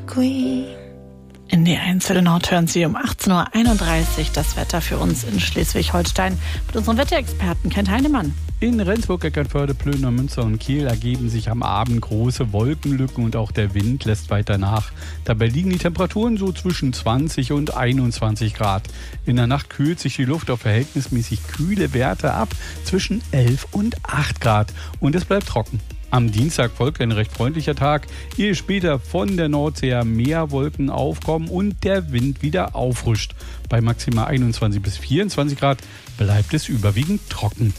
queen. In die 1 für den Nord hören Sie um 18.31 Uhr das Wetter für uns in Schleswig-Holstein mit unserem Wetterexperten Kent Heinemann. In Rendsburg, Eckernförde, Plöner, Münster und Kiel ergeben sich am Abend große Wolkenlücken und auch der Wind lässt weiter nach. Dabei liegen die Temperaturen so zwischen 20 und 21 Grad. In der Nacht kühlt sich die Luft auf verhältnismäßig kühle Werte ab, zwischen 11 und 8 Grad. Und es bleibt trocken. Am Dienstag folgt ein recht freundlicher Tag, ehe später von der Nordsee mehr Wolken aufkommen und der Wind wieder auffrischt. Bei maximal 21 bis 24 Grad bleibt es überwiegend trocken.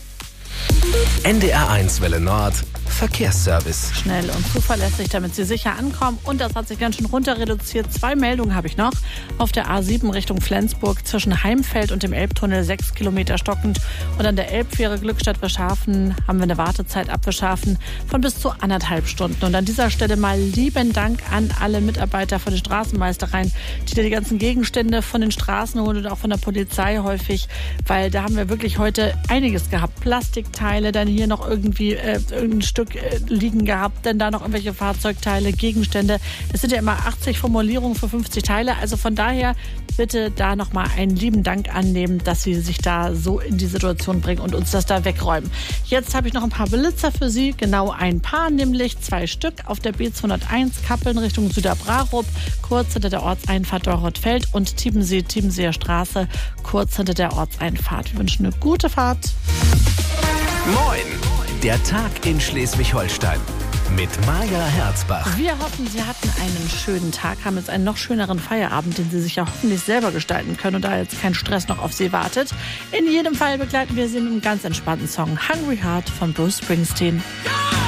NDR1 Welle Nord Verkehrsservice. Schnell und zuverlässig, damit Sie sicher ankommen. Und das hat sich ganz schön runter reduziert. 2 Meldungen habe ich noch. Auf der A7 Richtung Flensburg zwischen Heimfeld und dem Elbtunnel 6 Kilometer stockend. Und an der Elbfähre Glückstadt-Wischhafen haben wir eine Wartezeit ab Wischhafen von bis zu 1,5 Stunden. Und an dieser Stelle mal lieben Dank an alle Mitarbeiter von den Straßenmeistereien, die da die ganzen Gegenstände von den Straßen holen und auch von der Polizei häufig. Weil da haben wir wirklich heute einiges gehabt. Plastikteile, dann hier noch irgendwie irgendein Stück liegen gehabt, denn da noch irgendwelche Fahrzeugteile, Gegenstände. Es sind ja immer 80 Formulierungen für 50 Teile, also von daher bitte da nochmal einen lieben Dank annehmen, dass Sie sich da so in die Situation bringen und uns das da wegräumen. Jetzt habe ich noch ein paar Blitzer für Sie, genau ein paar, nämlich 2 Stück auf der B201 Kappeln Richtung Süderbrarup, kurz hinter der Ortseinfahrt Dorothfeld und Tiebenseer Straße, kurz hinter der Ortseinfahrt. Wir wünschen eine gute Fahrt. Moin! Der Tag in Schleswig-Holstein mit Maja Herzbach. Wir hoffen, Sie hatten einen schönen Tag, haben jetzt einen noch schöneren Feierabend, den Sie sich ja hoffentlich selber gestalten können und da jetzt kein Stress noch auf Sie wartet. In jedem Fall begleiten wir Sie mit einem ganz entspannten Song Hungry Heart von Bruce Springsteen.